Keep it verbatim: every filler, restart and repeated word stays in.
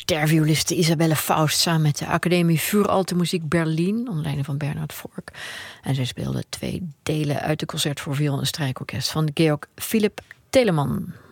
stervioliste Isabelle Faust samen met de Academie für Alte Musik Berlin, onder leiding van Bernhard Vork. En zij speelde twee delen uit de concert voor viool en strijkorkest van Georg Philipp Telemann.